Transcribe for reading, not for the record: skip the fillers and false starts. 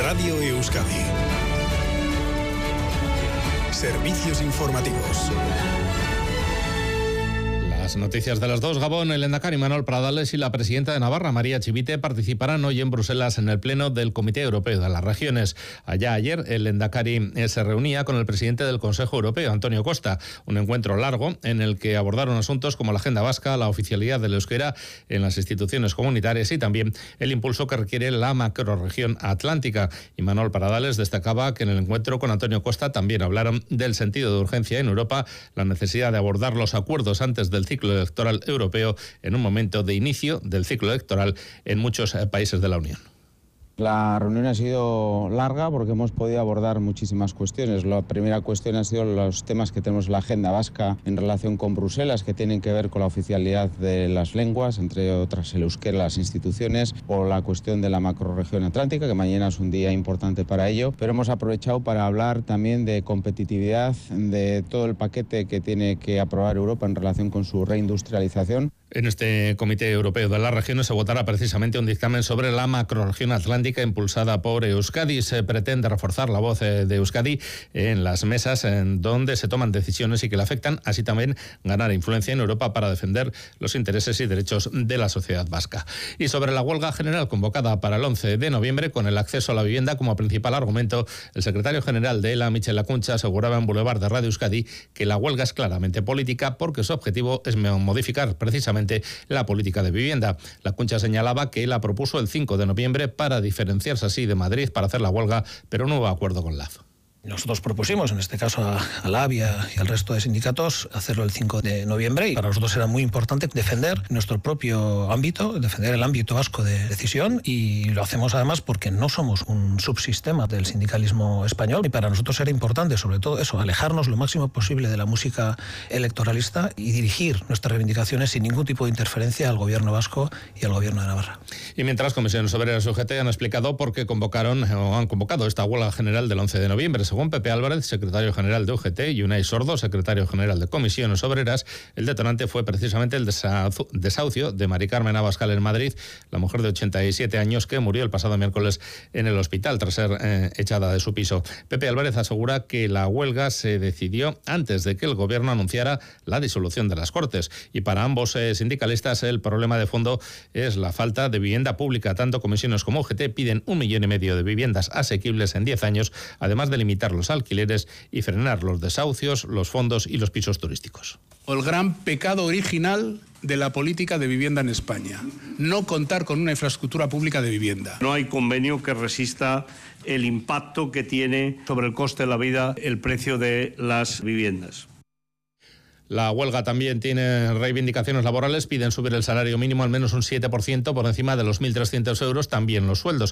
Radio Euskadi. Servicios informativos. Las noticias de las 2, Gabón. El lehendakari Manuel Pradales y la presidenta de Navarra, María Chivite, participarán hoy en Bruselas en el Pleno del Comité Europeo de las Regiones. Allá ayer, el lehendakari se reunía con el presidente del Consejo Europeo, Antonio Costa, un encuentro largo en el que abordaron asuntos como la agenda vasca, la oficialidad del euskera en las instituciones comunitarias y también el impulso que requiere la macrorregión atlántica. Y Manuel Pradales destacaba que en el encuentro con Antonio Costa también hablaron del sentido de urgencia en Europa, la necesidad de abordar los acuerdos antes del ciclo electoral europeo en un momento de inicio del ciclo electoral en muchos países de la Unión. La reunión ha sido larga porque hemos podido abordar muchísimas cuestiones. La primera cuestión ha sido los temas que tenemos en la agenda vasca en relación con Bruselas, que tienen que ver con la oficialidad de las lenguas, entre otras el euskera, las instituciones, o la cuestión de la macrorregión atlántica, que mañana es un día importante para ello. Pero hemos aprovechado para hablar también de competitividad, de todo el paquete que tiene que aprobar Europa en relación con su reindustrialización. En este Comité Europeo de las Regiones se votará precisamente un dictamen sobre la macrorregión atlántica impulsada por Euskadi. Se pretende reforzar la voz de Euskadi en las mesas en donde se toman decisiones y que le afectan, así también ganar influencia en Europa para defender los intereses y derechos de la sociedad vasca. Y sobre la huelga general convocada para el 11 de noviembre, con el acceso a la vivienda como principal argumento, el secretario general de ELA, Michel Lacuncha, aseguraba en Boulevard de Radio Euskadi que la huelga es claramente política porque su objetivo es modificar precisamente la política de vivienda. Lacuncha señalaba que ELA propuso el 5 de noviembre para diferenciarse así de Madrid para hacer la huelga, pero no hubo acuerdo con Lazo. Nosotros propusimos, en este caso a la AVIA y al resto de sindicatos, hacerlo el 5 de noviembre y para nosotros era muy importante defender nuestro propio ámbito, defender el ámbito vasco de decisión, y lo hacemos además porque no somos un subsistema del sindicalismo español y para nosotros era importante sobre todo eso, alejarnos lo máximo posible de la música electoralista y dirigir nuestras reivindicaciones sin ningún tipo de interferencia al gobierno vasco y al gobierno de Navarra. Y mientras Comisiones Obreras y UGT han explicado por qué han convocado esta huelga general del 11 de noviembre. Según Pepe Álvarez, secretario general de UGT, y Unai Sordo, secretario general de Comisiones Obreras, el detonante fue precisamente el desahucio de Mari Carmen Abascal en Madrid, la mujer de 87 años que murió el pasado miércoles en el hospital tras ser echada de su piso. Pepe Álvarez asegura que la huelga se decidió antes de que el gobierno anunciara la disolución de las Cortes, y para ambos sindicalistas el problema de fondo es la falta de vivienda pública. Tanto Comisiones como UGT piden 1,5 millones de viviendas asequibles en 10 años, además de limitar los alquileres y frenar los desahucios, los fondos y los pisos turísticos. El gran pecado original de la política de vivienda en España: no contar con una infraestructura pública de vivienda. No hay convenio que resista el impacto que tiene sobre el coste de la vida el precio de las viviendas. La huelga también tiene reivindicaciones laborales. Piden subir el salario mínimo al menos un 7% por encima de los 1.300 euros, también los sueldos.